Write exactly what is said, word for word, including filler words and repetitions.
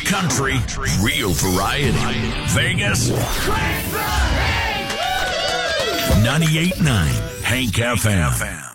country, real variety. Vegas, ninety-eight point nine Hank F M.